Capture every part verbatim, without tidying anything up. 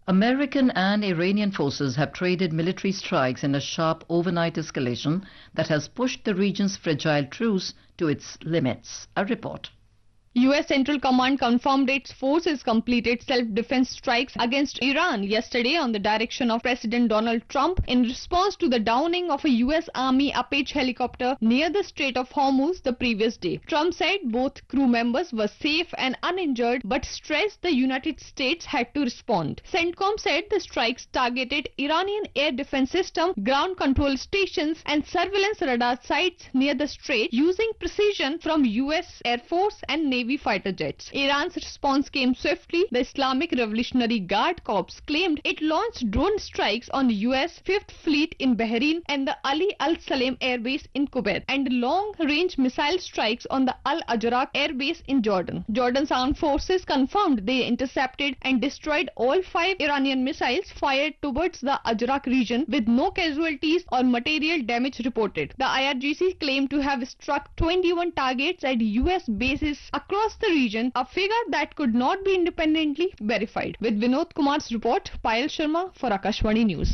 American and Iranian forces have traded military strikes in a sharp overnight escalation that has pushed the region's fragile truce to its limits. A report. U S Central Command confirmed its forces completed self-defense strikes against Iran yesterday on the direction of President Donald Trump in response to the downing of a U S Army Apache helicopter near the Strait of Hormuz the previous day. Trump said both crew members were safe and uninjured, but stressed the United States had to respond. CENTCOM said the strikes targeted Iranian air defense system, ground control stations and surveillance radar sites near the strait using precision from U S Air Force and Navy fighter jets. Iran's response came swiftly. The Islamic Revolutionary Guard Corps claimed it launched drone strikes on the U S Fifth Fleet in Bahrain and the Ali Al Salem Air Base in Kuwait, and long-range missile strikes on the Al Ajraq Air Base in Jordan. Jordan's armed forces confirmed they intercepted and destroyed all five Iranian missiles fired towards the Ajraq region with no casualties or material damage reported. The I R G C claimed to have struck twenty-one targets at U S bases across the region, a figure that could not be independently verified. With Vinod Kumar's report, Payal Sharma for Akashvani News.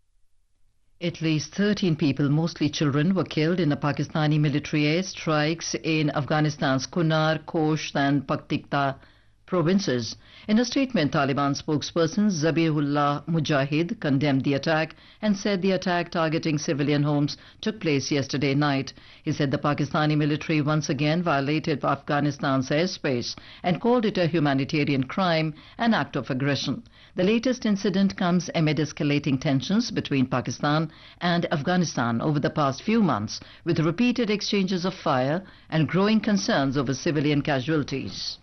At least thirteen people, mostly children, were killed in a Pakistani military air strikes in Afghanistan's Kunar, Khost and Paktikta provinces. In a statement, Taliban spokesperson Zabihullah Mujahid condemned the attack and said the attack targeting civilian homes took place yesterday night. He said the Pakistani military once again violated Afghanistan's airspace and called it a humanitarian crime, an act of aggression. The latest incident comes amid escalating tensions between Pakistan and Afghanistan over the past few months, with repeated exchanges of fire and growing concerns over civilian casualties.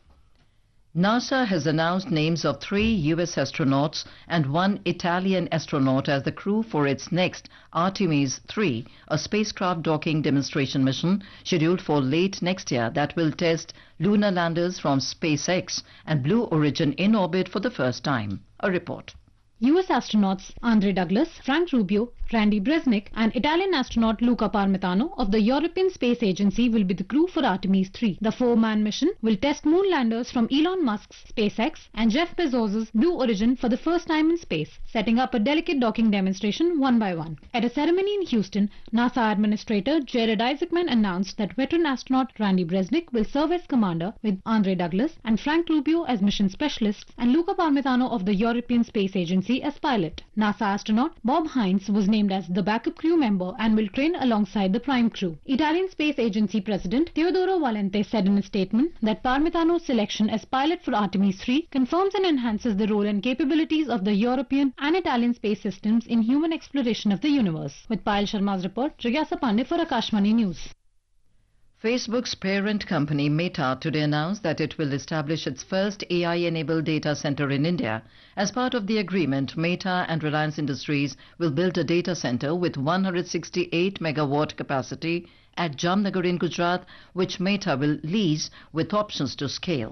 NASA has announced names of three U S astronauts and one Italian astronaut as the crew for its next Artemis three, a spacecraft docking demonstration mission scheduled for late next year that will test lunar landers from SpaceX and Blue Origin in orbit for the first time. A report. U S astronauts Andre Douglas, Frank Rubio, Randy Bresnik and Italian astronaut Luca Parmitano of the European Space Agency will be the crew for Artemis three. The four-man mission will test moon landers from Elon Musk's SpaceX and Jeff Bezos's Blue Origin for the first time in space, setting up a delicate docking demonstration one by one. At a ceremony in Houston, NASA Administrator Jared Isaacman announced that veteran astronaut Randy Bresnik will serve as commander with Andre Douglas and Frank Rubio as mission specialists and Luca Parmitano of the European Space Agency as pilot. NASA astronaut Bob Hines was named as the backup crew member and will train alongside the prime crew. Italian Space Agency President Teodoro Valente said in a statement that Parmitano's selection as pilot for Artemis three confirms and enhances the role and capabilities of the European and Italian space systems in human exploration of the universe. With Payal Sharma's report, Jigyasa Pandey for Akashvani News. Facebook's parent company Meta today announced that it will establish its first A I-enabled data center in India. As part of the agreement, Meta and Reliance Industries will build a data center with one hundred sixty-eight megawatt capacity at Jamnagar in Gujarat, which Meta will lease with options to scale.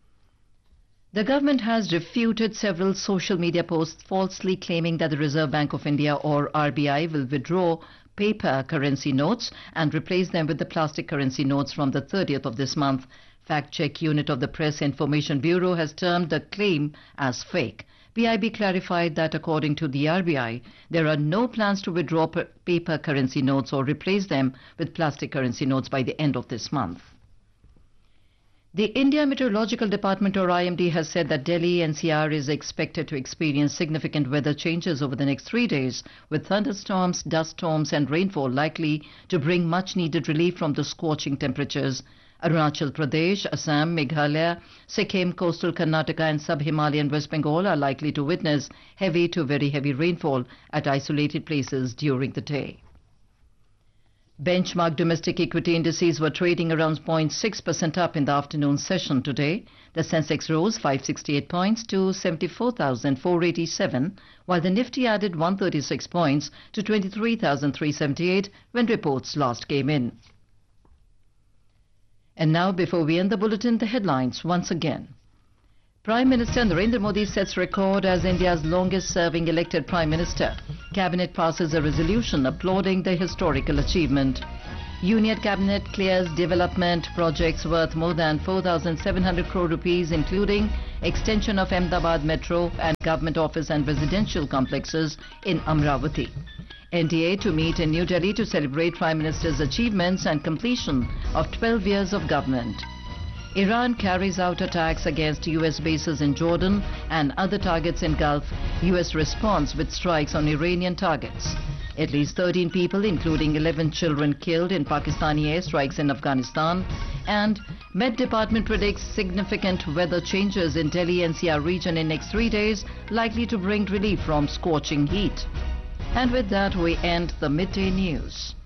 The government has refuted several social media posts falsely claiming that the Reserve Bank of India or R B I will withdraw paper currency notes and replace them with the plastic currency notes from the thirtieth of this month. Fact-check unit of the Press Information Bureau has termed the claim as fake. P I B clarified that according to the R B I, there are no plans to withdraw paper currency notes or replace them with plastic currency notes by the end of this month. The India Meteorological Department or I M D has said that Delhi N C R is expected to experience significant weather changes over the next three days, with thunderstorms, dust storms and rainfall likely to bring much needed relief from the scorching temperatures. Arunachal Pradesh, Assam, Meghalaya, Sikkim, coastal Karnataka and sub-Himalayan West Bengal are likely to witness heavy to very heavy rainfall at isolated places during the day. Benchmark domestic equity indices were trading around zero point six percent up in the afternoon session today. The Sensex rose five hundred sixty-eight points to seventy-four thousand four hundred eighty-seven, while the Nifty added one hundred thirty-six points to twenty-three thousand three hundred seventy-eight when reports last came in. And now, before we end the bulletin, the headlines once again. Prime Minister Narendra Modi sets record as India's longest-serving elected Prime Minister. Cabinet passes a resolution applauding the historical achievement. Union Cabinet clears development projects worth more than four thousand seven hundred crore rupees, including extension of Ahmedabad Metro and government office and residential complexes in Amravati. N D A to meet in New Delhi to celebrate Prime Minister's achievements and completion of twelve years of government. Iran carries out attacks against U S bases in Jordan and other targets in Gulf. U S responds with strikes on Iranian targets. At least thirteen people, including eleven children, killed in Pakistani airstrikes in Afghanistan. And Met Department predicts significant weather changes in Delhi N C R region in next three days, likely to bring relief from scorching heat. And with that, we end the midday news.